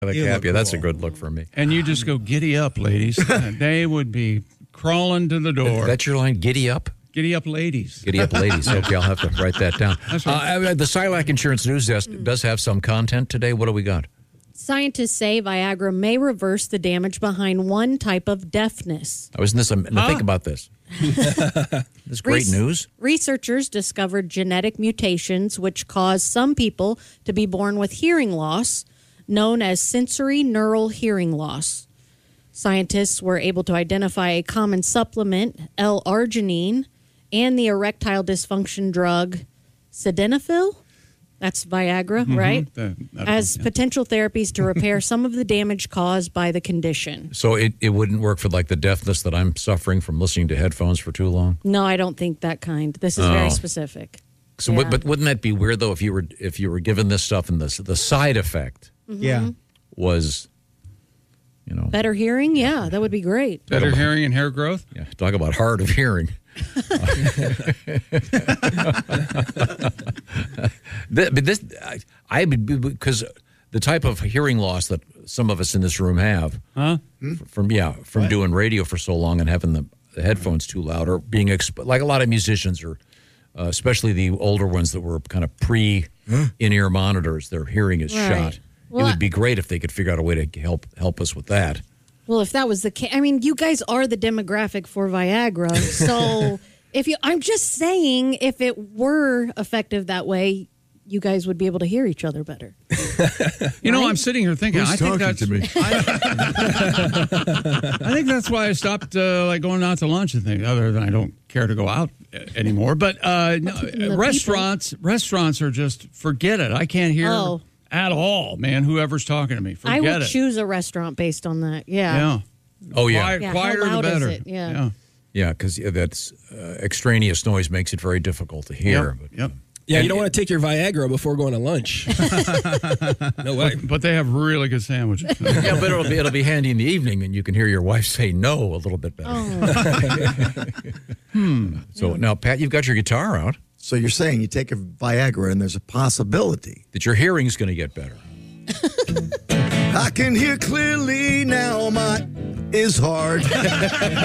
Yeah, that's a good look for me. And you just go, giddy up, ladies. They would be crawling to the door. That's your line, giddy up? Giddy up, ladies. Giddy up, ladies. Okay, I'll have to write that down. That's right. The Silac Insurance News Desk does have some content today. What do we got? Scientists say Viagra may reverse the damage behind one type of deafness. Think about this. This is great news. Researchers discovered genetic mutations which cause some people to be born with hearing loss, known as sensory neural hearing loss. Scientists were able to identify a common supplement, L-arginine, and the erectile dysfunction drug sildenafil. That's Viagra, right? As potential therapies to repair some of the damage caused by the condition. So it wouldn't work for like the deafness that I'm suffering from listening to headphones for too long? No, I don't think that kind. This is very specific. So, but wouldn't that be weird though if you were given this stuff and the side effect was, better hearing? Yeah, that would be great. Better hearing and hair growth? Yeah, talk about hard of hearing. Because the type of hearing loss that some of us in this room have from doing radio for so long and having the headphones too loud, or being like a lot of musicians, or especially the older ones that were kind of in-ear monitors, their hearing is shot. Well, it would be great if they could figure out a way to help us with that. Well, if that was the case, I mean, you guys are the demographic for Viagra. So I'm just saying, if it were effective that way, you guys would be able to hear each other better. I'm sitting here thinking, Who's talking to me? I think that's why I stopped going out to lunch and things, other than I don't care to go out anymore. But restaurants are just, forget it. I can't hear at all, man, whoever's talking to me. Forget it. I would choose a restaurant based on that. Yeah. Oh, yeah. Quieter the better. Is it? Yeah. Yeah, because that's extraneous noise makes it very difficult to hear. Yep. Yeah, you don't want to take your Viagra before going to lunch. No way. But they have really good sandwiches. Yeah, but it'll be handy in the evening, and you can hear your wife say no a little bit better. So now, Pat, you've got your guitar out. So you're saying you take a Viagra and there's a possibility that your hearing's going to get better. I can hear clearly now, my is hard.